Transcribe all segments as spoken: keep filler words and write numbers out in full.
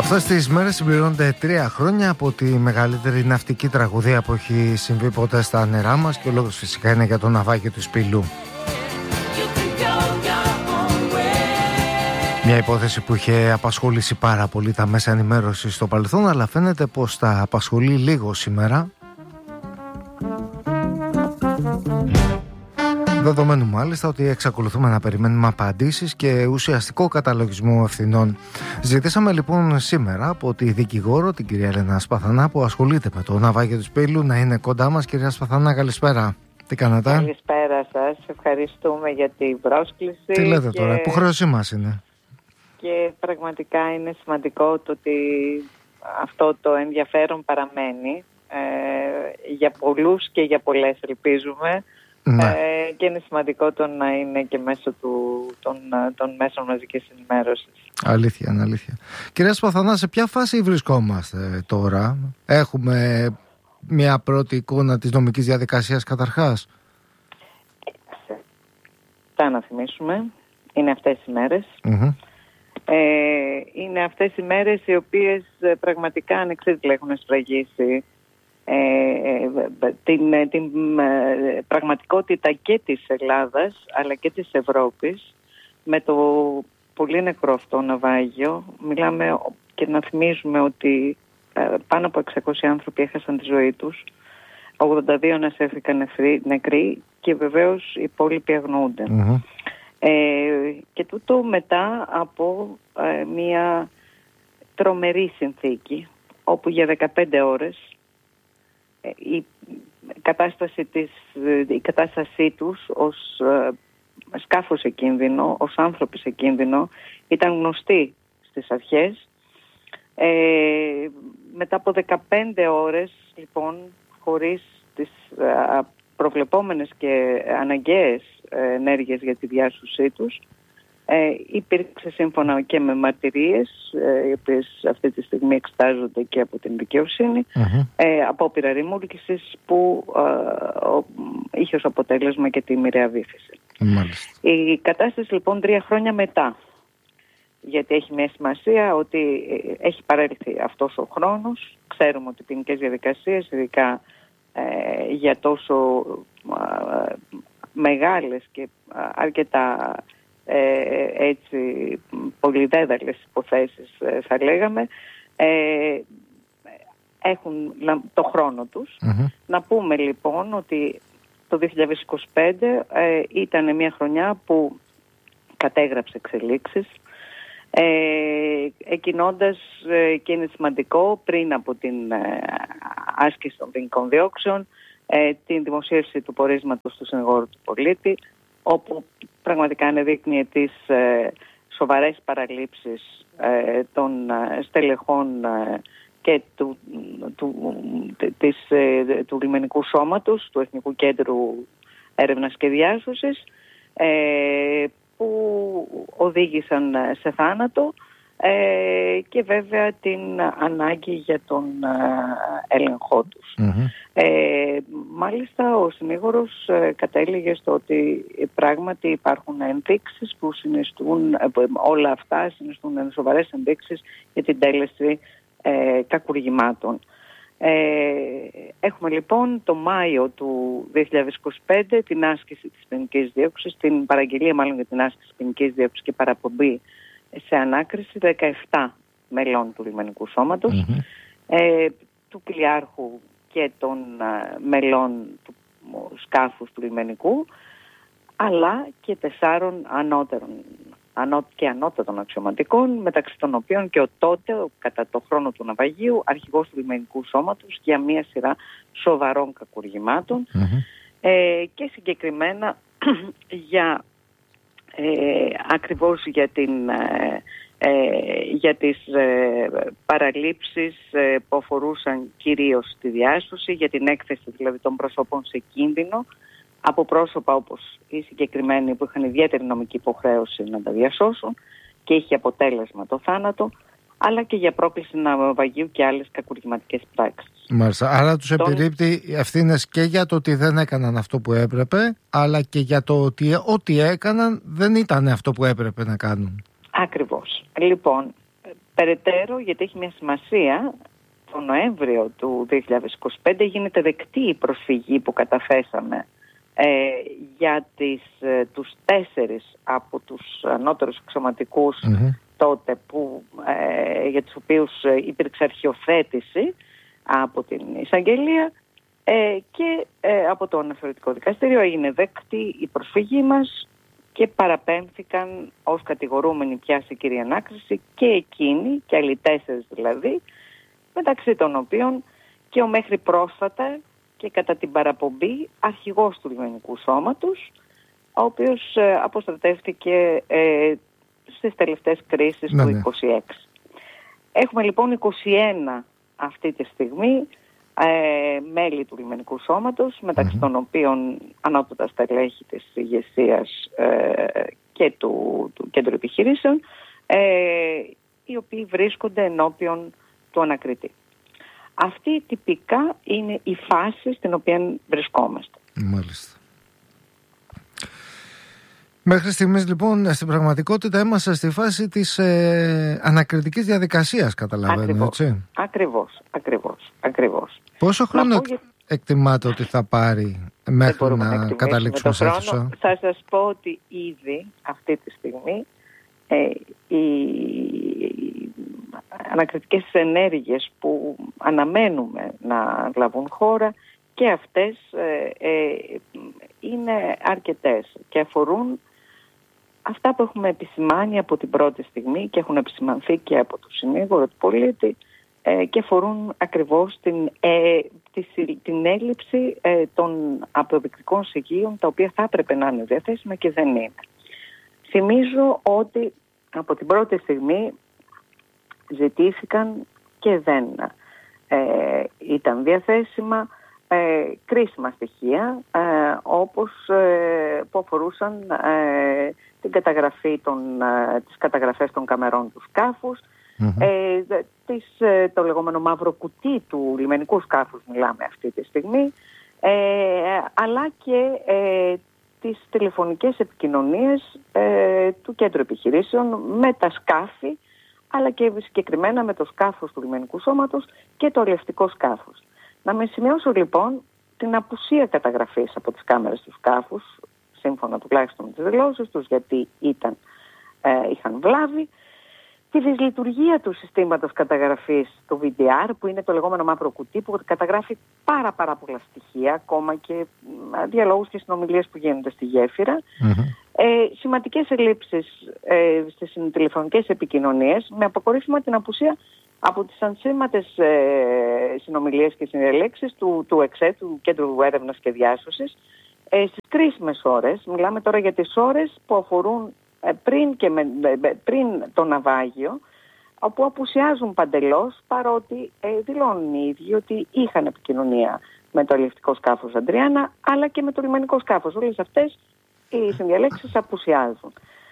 Αυτές τις μέρες συμπληρώνονται τρία χρόνια από τη μεγαλύτερη ναυτική τραγωδία που έχει συμβεί ποτέ στα νερά μας και ο λόγος φυσικά είναι για το ναυάγιο του Σπύλου. Μια υπόθεση που είχε απασχολήσει πάρα πολύ τα μέσα ενημέρωσης στο παρελθόν, αλλά φαίνεται πως τα απασχολεί λίγο σήμερα. Δεδομένου μάλιστα ότι εξακολουθούμε να περιμένουμε απαντήσεις και ουσιαστικό καταλογισμό ευθυνών. Ζητήσαμε λοιπόν σήμερα από τη δικηγόρο, την κυρία Έλενα Σπαθανά, που ασχολείται με το ναυάγιο του Σπύλου, να είναι κοντά μας. Κυρία Σπαθανά, καλησπέρα. Τι κάνετε? Καλησπέρα σας. Ευχαριστούμε για την πρόσκληση. Τι λέτε και... τώρα, υποχρέωσή μας είναι. Και πραγματικά είναι σημαντικό το ότι αυτό το ενδιαφέρον παραμένει ε, για πολλούς και για πολλές, ελπίζουμε. Ναι. Ε, και είναι σημαντικό το να είναι και μέσω του, των, των μέσων μαζικής ενημέρωσης. Αλήθεια, είναι αλήθεια. Κυρία Σπαθανά, σε ποια φάση βρισκόμαστε τώρα? Έχουμε μια πρώτη εικόνα της νομικής διαδικασίας καταρχάς? Θα να θυμίσουμε, είναι αυτές οι μέρες. Mm-hmm. Ε, είναι αυτές οι μέρες οι οποίες πραγματικά ανεξίτηλα έχουν σφραγίσει Ε, την, την ε, πραγματικότητα και της Ελλάδας αλλά και της Ευρώπης με το πολύ νεκρό αυτό ναυάγιο. Μιλάμε και να θυμίζουμε ότι ε, πάνω από εξακόσιοι άνθρωποι έχασαν τη ζωή τους, ογδόντα δύο ανασέφθηκαν νεκροί και βεβαίως οι υπόλοιποι αγνοούνται. Mm-hmm. Ε, και τούτο μετά από ε, μια τρομερή συνθήκη όπου για δεκαπέντε ώρες η κατάσταση, της, η κατάστασή τους ως ε, σκάφος σε κίνδυνο, ως άνθρωποι σε κίνδυνο ήταν γνωστή στις αρχές. Ε, μετά από δεκαπέντε ώρες λοιπόν, χωρίς τις ε, προβλεπόμενες και αναγκαίες ενέργειες για τη διάσωσή τους, Ε, υπήρξε σύμφωνα και με μαρτυρίες ε, οι οποίες αυτή τη στιγμή εξετάζονται και από την δικαιοσύνη uh-huh. ε, απόπειρα ρημούλκησης που ε, ο, είχε ως αποτέλεσμα και τη μοιραία βύθιση. Μάλιστα. Η κατάσταση λοιπόν τρία χρόνια μετά, γιατί έχει μια σημασία ότι έχει παρέλθει αυτός ο χρόνος. Ξέρουμε ότι οι ποινικές διαδικασίες, ειδικά ε, για τόσο ε, μεγάλες και αρκετά Ε, έτσι πολυδέδαλες υποθέσεις ε, θα λέγαμε, ε, έχουν το χρόνο τους. Mm-hmm. Να πούμε λοιπόν ότι το δύο χιλιάδες είκοσι πέντε ε, ήταν μια χρονιά που κατέγραψε εξελίξεις, ε, εκκινώντας ε, και είναι σημαντικό πριν από την ε, άσκηση των ποινικών διώξεων ε, την δημοσίευση του πορίσματος του συνηγόρου του πολίτη, όπου πραγματικά ανεδείκνυε τις ε, σοβαρές παραλήψεις ε, των ε, στελεχών ε, και του, του, της, ε, του λιμενικού σώματος, του Εθνικού Κέντρου Έρευνας και Διάσωσης, ε, που οδήγησαν σε θάνατο ε, και βέβαια την ανάγκη για τον ε, έλεγχό τους. Mm-hmm. Ε, μάλιστα ο συνήγορος ε, κατέληγε στο ότι πράγματι υπάρχουν ενδείξεις που συνιστούν, ε, όλα αυτά συνιστούν σοβαρές ενδείξεις για την τέλεση ε, κακουργημάτων. Ε, έχουμε λοιπόν το Μάιο του δύο χιλιάδες είκοσι πέντε την άσκηση της ποινικής δίωξης, την παραγγελία μάλλον για την άσκηση της ποινικής δίωξης και παραπομπή σε ανάκριση δεκαεπτά μελών του λιμενικού σώματος, mm-hmm. ε, του πλοιάρχου και των uh, μελών του σκάφους του λιμενικού, αλλά και τεσσάρων ανώτερων ανώ, και ανώτατων αξιωματικών, μεταξύ των οποίων και ο τότε, κατά το χρόνο του ναυαγίου, αρχηγός του λιμενικού σώματος για μία σειρά σοβαρών κακουργημάτων, mm-hmm. ε, και συγκεκριμένα για ε, ακριβώς για την... Ε, Ε, για τις ε, παραλήψεις ε, που αφορούσαν κυρίως τη διάσωση, για την έκθεση δηλαδή των προσώπων σε κίνδυνο από πρόσωπα όπως οι συγκεκριμένοι που είχαν ιδιαίτερη νομική υποχρέωση να τα διασώσουν και είχε αποτέλεσμα το θάνατο, αλλά και για πρόκληση ναυαγίου και άλλες κακουργηματικές πράξεις. Μάλιστα. Άρα τους Τον... επιρρύπτει ευθύνες και για το ότι δεν έκαναν αυτό που έπρεπε, αλλά και για το ότι ό,τι έκαναν δεν ήταν αυτό που έπρεπε να κάνουν. Ακριβώς. Λοιπόν, Περαιτέρω, γιατί έχει μια σημασία, το Νοέμβριο του δύο χιλιάδες είκοσι πέντε γίνεται δεκτή η προσφυγή που καταθέσαμε ε, για τις, ε, τους τέσσερις από τους ανώτερους αξιωματικούς mm-hmm. τότε που, ε, για τους οποίους υπήρξε αρχιοθέτηση από την εισαγγελία ε, και ε, από το αναθεωρητικό δικαστήριο. Έγινε δεκτή η προσφυγή μας και παραπέμφθηκαν ως κατηγορούμενοι πια σε κυρία ανάκριση και εκείνοι, και άλλοι τέσσερις δηλαδή, μεταξύ των οποίων και ο μέχρι πρόσφατα και κατά την παραπομπή αρχηγός του λιμενικού σώματος, ο οποίος ε, αποστρατεύτηκε ε, στις τελευταίες κρίσεις ναι, του ναι. είκοσι έξι. Έχουμε λοιπόν είκοσι ένα αυτή τη στιγμή ε, μέλη του λιμενικού σώματος, μεταξύ mm-hmm. των οποίων ανώτατα στελέχη της ηγεσίας ε, και του, του κέντρου επιχειρήσεων, ε, οι οποίοι βρίσκονται ενώπιον του ανακριτή. Αυτή τυπικά είναι η φάση στην οποία βρισκόμαστε. Μάλιστα. Μέχρι στιγμής λοιπόν στην πραγματικότητα είμαστε στη φάση της ε, ανακριτικής διαδικασίας, καταλαβαίνω, ακριβώς, έτσι. Ακριβώς, ακριβώς, ακριβώς. Πόσο χρόνο εκ, για... εκτιμάτε ότι θα πάρει μέχρι να, να καταλήξουμε σε αυτό? Θα σας πω ότι ήδη αυτή τη στιγμή ε, οι ανακριτικές ενέργειες που αναμένουμε να λάβουν χώρα και αυτές ε, ε, είναι αρκετές και αφορούν αυτά που έχουμε επισημάνει από την πρώτη στιγμή και έχουν επισημανθεί και από το συνήγορο του πολίτη ε, και αφορούν ακριβώς την, ε, τη, την έλλειψη ε, των αποδεικτικών στοιχείων, τα οποία θα έπρεπε να είναι διαθέσιμα και δεν είναι. Θυμίζω ότι από την πρώτη στιγμή ζητήθηκαν και δεν ε, ήταν διαθέσιμα ε, κρίσιμα στοιχεία ε, όπως ε, που αφορούσαν ε, την καταγραφή των, ε, τις καταγραφές των καμερών του σκάφους, mm-hmm. ε, τις, ε, το λεγόμενο μαύρο κουτί του λιμενικού σκάφους μιλάμε αυτή τη στιγμή, ε, αλλά και ε, τις τηλεφωνικές επικοινωνίες ε, του κέντρου επιχειρήσεων με τα σκάφη, αλλά και συγκεκριμένα με το σκάφος του λιμενικού σώματος και το αλλιευτικό σκάφος. Να με σημειώσω λοιπόν την απουσία καταγραφής από τις κάμερες του σκάφους, σύμφωνα τουλάχιστον με τις δηλώσεις τους, γιατί ήταν, ε, είχαν βλάβει, τη δυσλειτουργία του συστήματος καταγραφής του βι ντι αρ, που είναι το λεγόμενο μαύρο κουτί, που καταγράφει πάρα πάρα πολλά στοιχεία, ακόμα και διαλόγους και συνομιλίες που γίνονται στη γέφυρα. Mm-hmm. Ε, σημαντικές ελλείψεις ε, στις τηλεφωνικές επικοινωνίες, με αποκορύφημα την απουσία από τις ανσήματες ε, συνομιλίες και συνδιαλέξεις του, του ΕΞΕ, του Κέντρου Έρευνας και Διάσωσης, ε, στις κρίσιμες ώρες. Μιλάμε τώρα για τις ώρες που αφορούν ε, πριν, και με, ε, πριν το ναυάγιο, όπου απουσιάζουν παντελώς, παρότι ε, δηλώνουν οι ίδιοι ότι είχαν επικοινωνία με το αλλιευτικό σκάφος Αντριάννα, αλλά και με το λιμενικό σκάφος. Όλες αυτές οι συνδιαλέξεις απουσιάζουν.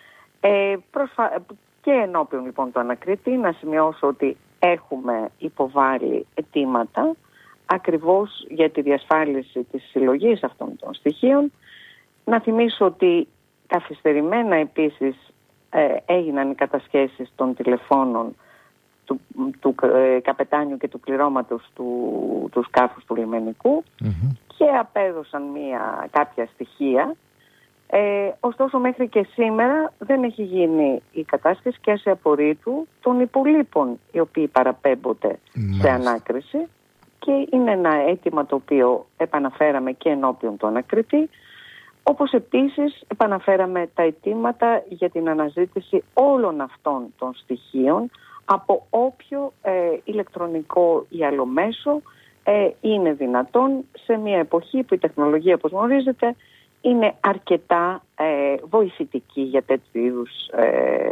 Ε, προσφα... Και ενώπιον λοιπόν του ανακρίτη, να σημειώσω ότι έχουμε υποβάλει αιτήματα ακριβώς για τη διασφάλιση της συλλογής αυτών των στοιχείων. Να θυμίσω ότι καθυστερημένα επίσης ε, έγιναν οι κατασχέσεις των τηλεφώνων του, του ε, καπετάνιου και του πληρώματος του, του σκάφους του λιμενικού mm-hmm. και απέδωσαν μια, κάποια στοιχεία. Ε, ωστόσο μέχρι και σήμερα δεν έχει γίνει η κατάσχεση και σε απορρίτου των υπολείπων οι οποίοι παραπέμπονται Μάλιστα. σε ανάκριση, και είναι ένα αίτημα το οποίο επαναφέραμε και ενώπιον του ανακριτή, όπως επίσης επαναφέραμε τα αιτήματα για την αναζήτηση όλων αυτών των στοιχείων από όποιο ε, ηλεκτρονικό ή άλλο μέσο ε, είναι δυνατόν, σε μια εποχή που η τεχνολογία, όπως γνωρίζετε, είναι αρκετά ε, βοηθητική για τέτοιου είδους ε,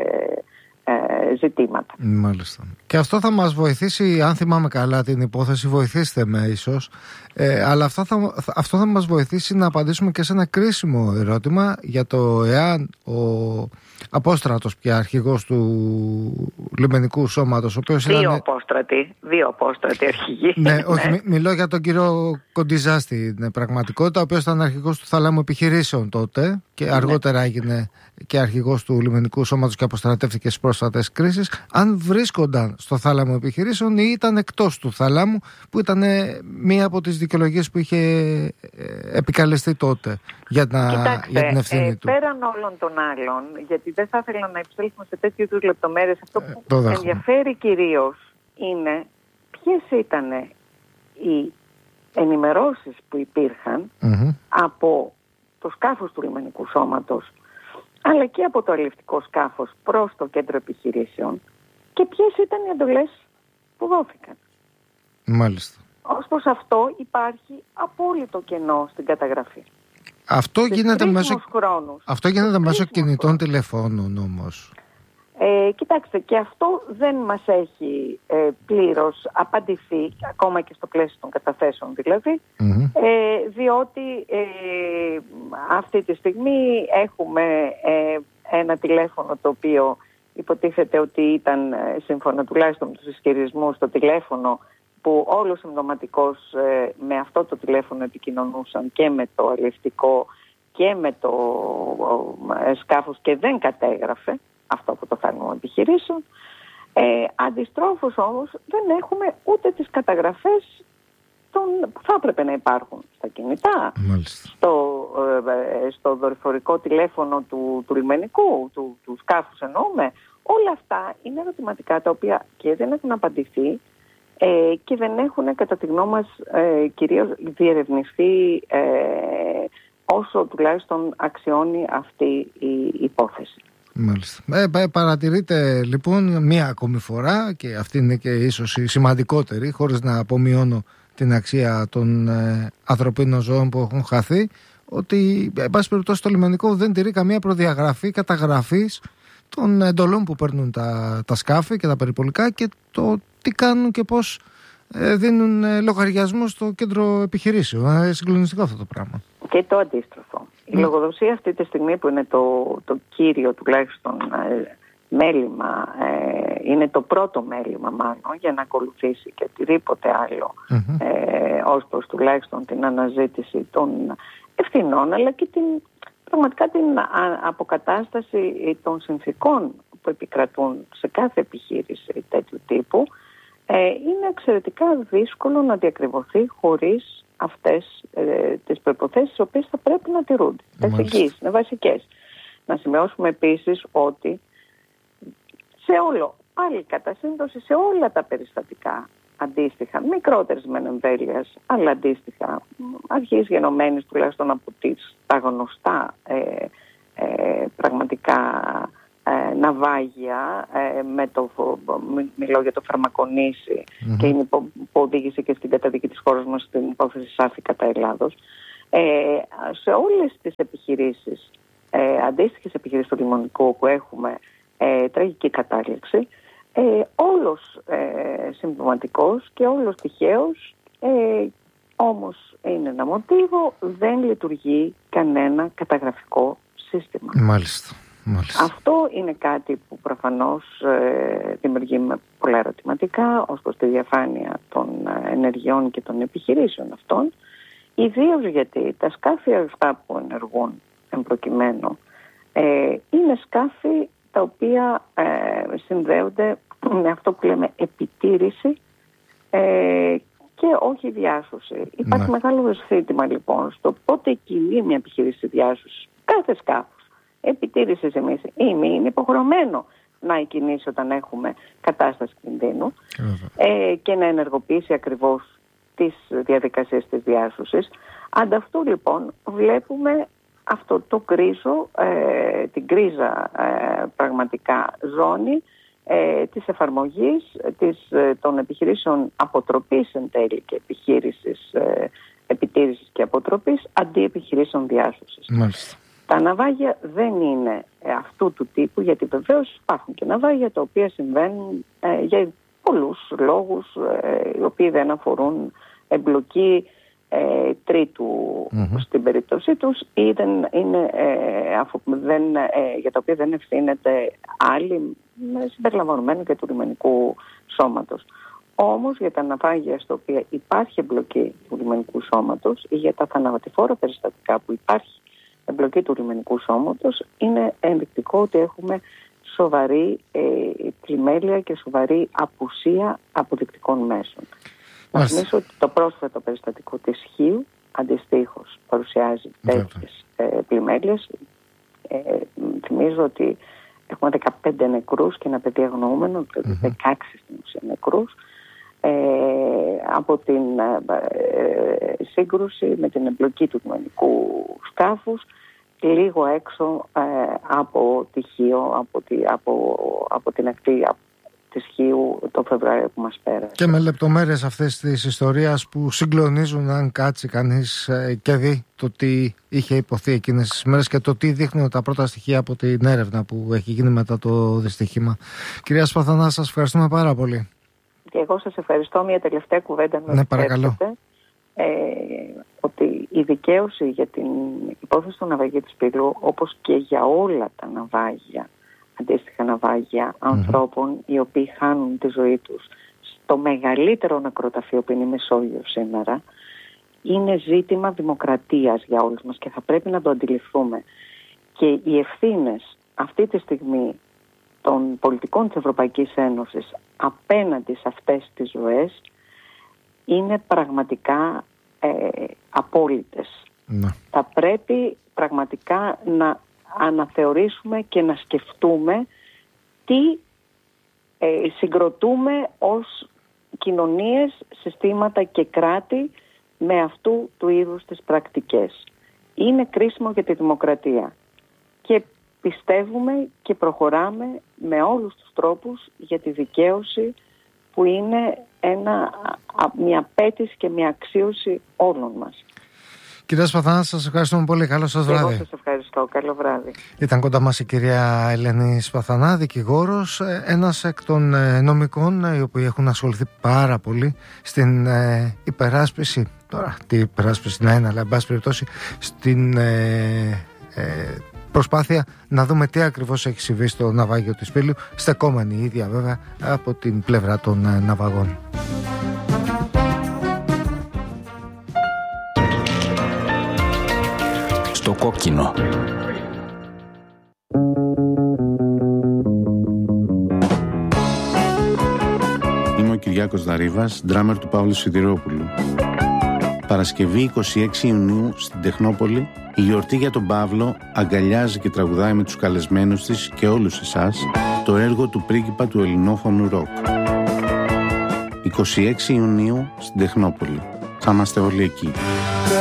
ε, ζητήματα. Μάλιστα. Και αυτό θα μας βοηθήσει, αν θυμάμαι καλά την υπόθεση, βοηθήστε με ίσως, ε, αλλά αυτό θα, αυτό θα μας βοηθήσει να απαντήσουμε και σε ένα κρίσιμο ερώτημα για το εάν ο Απόστρατος, πια αρχηγός του λιμενικού σώματος, ο οποίος δύο ήταν... απόστρατοι, δύο απόστρατοι αρχηγοί. Ναι, όχι, μι, μιλώ για τον κύριο Κοντιζά στην πραγματικότητα, ο οποίος ήταν αρχηγός του Θαλάμου Επιχειρήσεων τότε και αργότερα ναι. έγινε και αρχηγός του Λιμενικού Σώματος και αποστρατεύτηκε στις πρόσφατες κρίσεις. Αν βρίσκονταν στο Θάλαμο Επιχειρήσεων ή ήταν εκτός του Θαλάμου, που ήταν μία από τις δικαιολογίες που είχε επικαλεστεί τότε για, να, Κοιτάξτε, για την ευθύνη ε, του. Πέραν όλων των άλλων, γιατί δεν θα ήθελα να επισέλθουμε σε τέτοιου είδους λεπτομέρειες, αυτό που ε, ενδιαφέρει κυρίως είναι ποιες ήταν οι ενημερώσεις που υπήρχαν mm-hmm. από το σκάφος του λιμενικού σώματος, αλλά και από το αλληλευτικό σκάφος προς το κέντρο επιχειρήσεων, και ποιες ήταν οι εντολές που δόθηκαν. Μάλιστα. Ως προς αυτό υπάρχει απόλυτο κενό στην καταγραφή. Αυτό γίνεται μέσω, χρόνους, αυτό γίνεται μέσω κινητών τηλεφώνων όμως. Ε, κοιτάξτε, και αυτό δεν μας έχει ε, πλήρως απαντηθεί, ακόμα και στο πλαίσιο των καταθέσεων δηλαδή, mm-hmm. ε, διότι ε, αυτή τη στιγμή έχουμε ε, ένα τηλέφωνο το οποίο υποτίθεται ότι ήταν, σύμφωνα τουλάχιστον με τους ισχυρισμούς, το τηλέφωνο που όλος συμπτωματικώς ε, με αυτό το τηλέφωνο επικοινωνούσαν και με το αλληλευτικό και με το ε, σκάφος και δεν κατέγραφε αυτό που το Θάλαμο Επιχειρήσεων. Ε, αντιστρόφως όμως δεν έχουμε ούτε τις καταγραφές των, που θα έπρεπε να υπάρχουν στα κινητά, στο, ε, στο δορυφορικό τηλέφωνο του, του λιμενικού, του, του σκάφους εννοούμε. Όλα αυτά είναι ερωτηματικά τα οποία και δεν έχουν απαντηθεί ε, και δεν έχουν κατά τη γνώμη μας ε, κυρίως διερευνηθεί ε, όσο τουλάχιστον αξιώνει αυτή η υπόθεση. Μάλιστα. Ε, παρατηρείτε λοιπόν μία ακόμη φορά, και αυτή είναι και ίσως η σημαντικότερη, χωρίς να απομειώνω την αξία των ε, ανθρωπίνων ζώων που έχουν χαθεί, ότι εν πάση περιπτώσει το λιμενικό δεν τηρεί καμία προδιαγραφή καταγραφής των εντολών που παίρνουν τα, τα σκάφη και τα περιπολικά και το τι κάνουν και πώς ε, δίνουν ε, λογαριασμό στο κέντρο επιχειρήσεων. Ε, συγκλονιστικό αυτό το πράγμα. Και το αντίστροφο. Η λογοδοσία αυτή τη στιγμή που είναι το, το κύριο τουλάχιστον ε, μέλημα, ε, είναι το πρώτο μέλημα μάλλον για να ακολουθήσει και οτιδήποτε άλλο mm-hmm. ε, ως προς τουλάχιστον την αναζήτηση των ευθυνών, αλλά και την, πραγματικά την α, αποκατάσταση των συνθηκών που επικρατούν σε κάθε επιχείρηση τέτοιου τύπου, ε, είναι εξαιρετικά δύσκολο να διακριβωθεί χωρίς αυτές ε, τις προϋποθέσεις τις οποίες θα πρέπει να τηρούνται. Tas εγγύησεις είναι βασικές. Να σημειώσουμε επίσης ότι σε όλο, πάλι κατά σύμπτωση σε όλα τα περιστατικά αντίστοιχα, μικρότερες μεν εμβέλειας, αλλά αντίστοιχα αρχής γενομένης τουλάχιστον από τις, τα γνωστά ε, ε, πραγματικά ε, ναυάγια, ε, με το, μιλώ για το Φαρμακονήσι mm-hmm. και είναι που, που οδήγησε και στην καταδίκη της χώρας μας στην υπόθεση Σάφη κατά Ελλάδος. Ε, σε όλες τις επιχειρήσεις, ε, αντίστοιχες επιχειρήσεις του λιμενικού που έχουμε ε, τραγική κατάληξη, ε, όλος ε, συμπτωματικός και όλος τυχαίος, ε, όμως είναι ένα μοτίβο, δεν λειτουργεί κανένα καταγραφικό σύστημα. Μάλιστα. Μάλιστα. Αυτό είναι κάτι που προφανώς ε, δημιουργεί με πολλά ερωτηματικά ως προς τη διαφάνεια των ενεργειών και των επιχειρήσεων αυτών, ιδίως γιατί τα σκάφη αυτά που ενεργούν εμπροκειμένου ε, είναι σκάφη τα οποία ε, συνδέονται με αυτό που λέμε επιτήρηση ε, και όχι διάσωση. Υπάρχει ναι. μεγάλο ζήτημα λοιπόν στο πότε κινεί μια επιχείρηση διάσωση. Κάθε σκάφος επιτήρησης εμείς ή μη είναι υποχρεωμένο να εκκινήσει όταν έχουμε κατάσταση κινδύνου ε, και να ενεργοποιήσει ακριβώς τις διαδικασίες της διάσωσης. Ανταυτού λοιπόν βλέπουμε αυτό το γκρίζο, ε, την γκρίζα ε, πραγματικά ζώνη ε, της εφαρμογής της, ε, των επιχειρήσεων αποτροπής εν τέλει και επιχείρησης ε, επιτήρησης και αποτροπής αντί επιχειρήσεων διάσωσης. Μάλιστα. Τα ναυάγια δεν είναι ε, αυτού του τύπου, γιατί βεβαίως υπάρχουν και ναυάγια τα οποία συμβαίνουν ε, για πολλούς λόγους ε, οι οποίοι δεν αφορούν εμπλοκή ε, τρίτου mm-hmm. στην περίπτωσή τους ή δεν είναι, ε, αφού δεν, ε, για τα οποία δεν ευθύνεται άλλοι συμπεριλαμβανομένου και του λιμενικού σώματος. Όμως για τα ναυάγια στα οποία υπάρχει εμπλοκή του λιμενικού σώματος ή για τα θανατηφόρα περιστατικά που υπάρχει εμπλοκή του λιμενικού σώματος, είναι ενδεικτικό ότι έχουμε σοβαρή ε, πλημέλεια και σοβαρή απουσία αποδεικτικών μέσων. Να θυμίσω ότι το πρόσφατο περιστατικό της Χίου αντιστοίχως παρουσιάζει τέτοιες ε, πλημέλειες. Ε, θυμίζω ότι έχουμε δεκαπέντε νεκρούς και ένα παιδί αγνοούμενο, δηλαδή mm-hmm. δεκαέξι στην ουσία νεκρούς, ε, από την ε, σύγκρουση με την εμπλοκή του λιμενικού σκάφους λίγο έξω ε, από τη Χίο, από, τη, από, από την ακτή της Χίου το Φεβρουάριο που μας πέρασε. Και με λεπτομέρειες αυτές της ιστορίας που συγκλονίζουν αν κάτσει κανείς ε, και δει το τι είχε υποθεί εκείνες τις μέρες και το τι δείχνουν τα πρώτα στοιχεία από την έρευνα που έχει γίνει μετά το δυστύχημα. Κυρία Σπαθανά, σας ευχαριστούμε πάρα πολύ. Και εγώ σας ευχαριστώ. Μια τελευταία κουβέντα να ναι, παρακαλώ. Ε, ότι η δικαίωση για την υπόθεση του ναυαγίου της Πύλου, όπως και για όλα τα ναυάγια, αντίστοιχα ναυάγια ανθρώπων mm-hmm. οι οποίοι χάνουν τη ζωή τους στο μεγαλύτερο νεκροταφείο που είναι η Μεσόγειος σήμερα, είναι ζήτημα δημοκρατίας για όλους μας και θα πρέπει να το αντιληφθούμε. Και οι ευθύνες αυτή τη στιγμή των πολιτικών της Ευρωπαϊκής Ένωσης απέναντι σε αυτές τις ζωές είναι πραγματικά ε, απόλυτες. Ναι. Θα πρέπει πραγματικά να αναθεωρήσουμε και να σκεφτούμε τι ε, συγκροτούμε ως κοινωνίες, συστήματα και κράτη με αυτού του είδους τις πρακτικές. Είναι κρίσιμο για τη δημοκρατία και πιστεύουμε και προχωράμε με όλους τους τρόπους για τη δικαίωση που είναι ένα, μια απέτηση και μια αξίωση όλων μας. Κυρία Σπαθανά, σας ευχαριστούμε πολύ. Καλό σας βράδυ. Εγώ σας ευχαριστώ. Καλό βράδυ. Ήταν κοντά μας η κυρία Ελένη Σπαθανά, δικηγόρος, ένας εκ των νομικών οι οποίοι έχουν ασχοληθεί πάρα πολύ στην ε, υπεράσπιση, τώρα τι υπεράσπιση να είναι, αλλά εν πάση περιπτώσει στην ε, ε, προσπάθεια να δούμε τι ακριβώς έχει συμβεί στο ναυάγιο της Πύλου, στεκόμενη η ίδια βέβαια από την πλευρά των ε, ναυαγών. Στο κόκκινο. Είμαι ο Κυριάκος Δαρίβας, ντράμερ του Παύλου Σιδηρόπουλου. Παρασκευή είκοσι έξι Ιουνίου στην Τεχνόπολη, η γιορτή για τον Παύλο αγκαλιάζει και τραγουδάει με τους καλεσμένους της και όλους εσάς το έργο του πρίγκιπα του ελληνόφωνου ροκ. είκοσι έξι Ιουνίου στην Τεχνόπολη. Θα είμαστε όλοι εκεί.